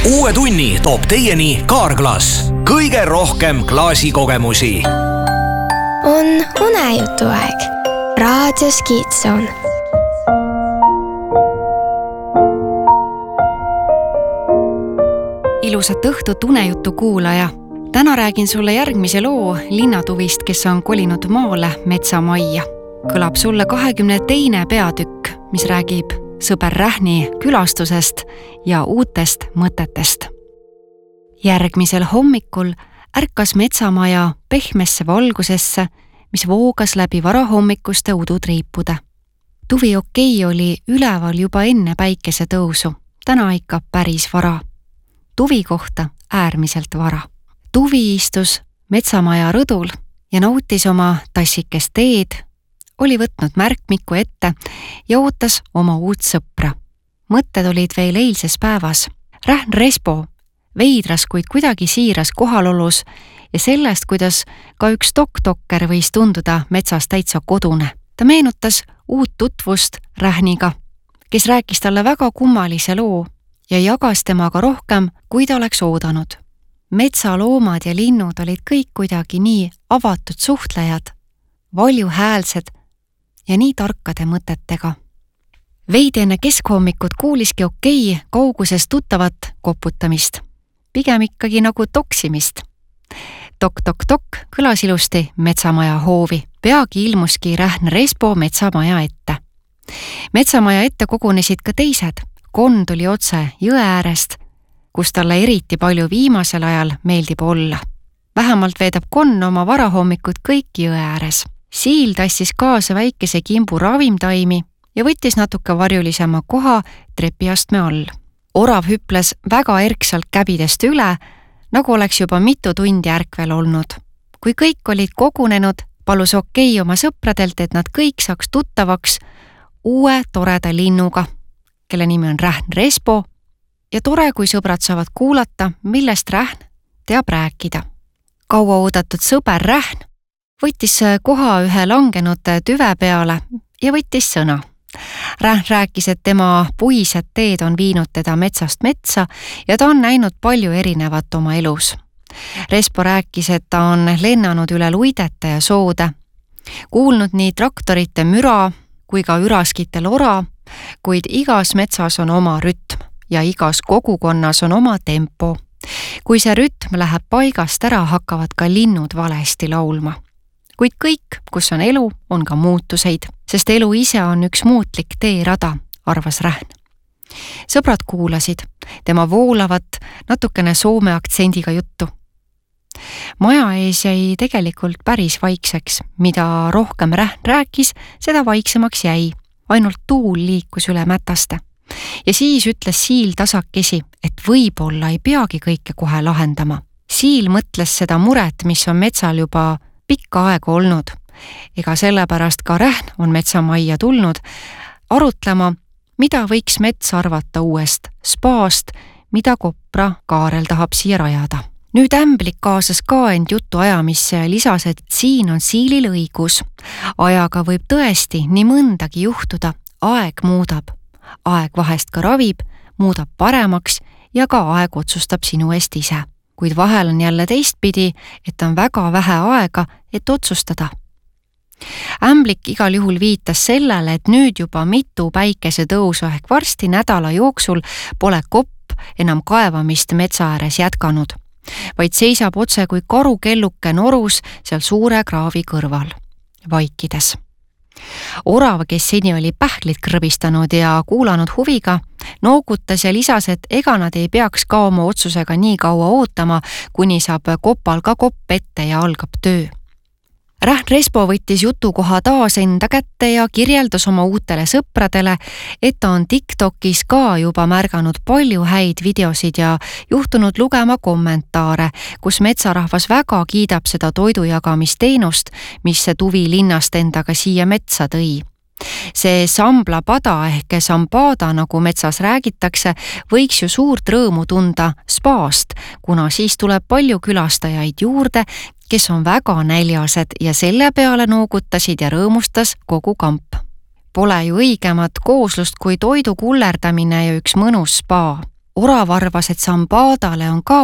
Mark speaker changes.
Speaker 1: Uue tunni toob teieni Kaarglass. Kõige rohkem klaasikogemusi.
Speaker 2: On unejutu aeg. Raadios Kiitsoon.
Speaker 3: Ilusat õhtut unejutu kuulaja. Täna räägin sulle järgmise loo linnatuvist, kes on kolinud maale metsamajja. Kõlab sulle 22. peatükk, mis räägib sõber Rähni külastusest ja uutest mõtetest. Järgmisel hommikul ärkas metsamaja pehmesse valgusesse, mis voogas läbi varahommikuste udutriipude. Tuvi okei oli üleval juba enne päikesetõusu, täna ikka päris vara. Tuvi kohta äärmiselt vara. Tuvi istus metsamaja rõdul ja nautis oma tassikest teed, oli võtnud märkmiku ette ja ootas oma uut sõpra. Mõtted olid veel eilses päevas. Rähn Respo veidras, kuid kuidagi siiras kohalolus ja sellest, kuidas ka üks doktokker võis tunduda metsas täitsa kodune. Ta meenutas uut tutvust Rähniga, kes rääkis talle väga kummalise loo ja jagas temaga rohkem, kui ta oleks oodanud. Metsaloomad ja linnud olid kõik kuidagi nii avatud suhtlejad, valjuhäälsed ja nii tarkade mõtetega. Veidi enne keskhommikut kuuliski okei kauguses tuttavat koputamist. Pigem ikkagi nagu toksimist. Tok-tok-tok kõlas ilusti metsamaja hoovi. Peagi ilmuski Rähn Respo metsamaja ette. Metsamaja ette kogunesid ka teised. Konn tuli otse jõe äärest, kus talle eriti palju viimasel ajal meeldib olla. Vähemalt veedab Konn oma varahommikut kõik jõe ääres. Siil tassis kaasa väikese kimbu ravimtaimi ja võttis natuke varjulisema koha trepiastme all. Orav hüples väga erksalt käbidest üle, nagu oleks juba mitu tundi ärkvel olnud. Kui kõik olid kogunenud, palus okei oma sõpradelt, et nad kõik saaks tuttavaks uue toreda linnuga, kelle nimi on Rähn Respo, ja tore, kui sõbrad saavad kuulata, millest Rähn teab rääkida. Kaua oodatud sõber Rähn võttis koha ühe langenud tüve peale ja võttis sõna. Rähn rääkis, et tema puised teed on viinud teda metsast metsa ja ta on näinud palju erinevat oma elus. Respo rääkis, et ta on lennanud üle luidete ja soode, kuulnud nii traktorite müra kui ka üraskite lora, kuid igas metsas on oma rütm ja igas kogukonnas on oma tempo. Kui see rütm läheb paigast ära, hakkavad ka linnud valesti laulma. Kuid kõik, kus on elu, on ka muutuseid, sest elu ise on üks muutlik teerada, arvas Rähn. Sõbrad kuulasid tema voolavat, natukene soome aktsendiga juttu. Maja ees jäi tegelikult päris vaikseks, mida rohkem Rähn rääkis, seda vaiksemaks jäi. Ainult tuul liikus üle mätaste. Ja siis ütles Siil tasakesi, et võib-olla ei peagi kõike kohe lahendama. Siil mõtles seda muret, mis on metsal juba pikka aega olnud. Ega sellepärast ka Rähn on metsamajja tulnud arutlema, mida võiks mets arvata uuest spaast, mida Kopra Kaarel tahab siia rajada. Nüüd Ämblik kaasas ka end jutu ajamisse ja lisas, et siin on Siilil õigus. Ajaga võib tõesti nii mõndagi juhtuda. Aeg muudab. Aeg vahest ka ravib, muudab paremaks ja ka aeg otsustab sinu eest ise. Kuid vahel on jälle teistpidi, et on väga vähe aega, et otsustada. Ämblik igal juhul viitas sellele, et nüüd juba mitu päikesetõusu ehk varsti nädala jooksul pole Kopp enam kaevamist metsa ääres jätkanud, vaid seisab otse kui karukelluke norus seal suure kraavi kõrval, vaikides. Orav, kes seni oli pähklit krõbistanud ja kuulanud huviga, noogutas ja lisas, et ega nad ei peaks ka oma otsusega nii kaua ootama, kuni saab Kopal ka kopp ette ja algab töö. Rähn Respo võttis jutukoha taas enda kätte ja kirjeldas oma uutele sõpradele, et ta on TikTokis ka juba märganud palju häid videosid ja juhtunud lugema kommentaare, kus metsarahvas väga kiidab seda toidujagamisteenust, mis see Tuvi linnast endaga siia metsa tõi. See samplapada ehk sampada, nagu metsas räägitakse, võiks ju suurt rõõmu tunda spaast, kuna siis tuleb palju külastajaid juurde, kes on väga näljased ja selle peale noogutasid ja rõõmustas kogu kamp. Pole ju õigemat kooslust kui toidu kullerdamine ja üks mõnus spa. orav arvas, et Sambadale on ka